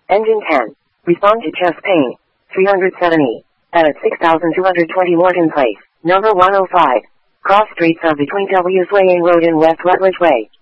Engine 10. Respond to chest pain. 370. At 6220 Morgan Place. Number 105. Cross streets are between W's Way A Road and West Rutledge Way.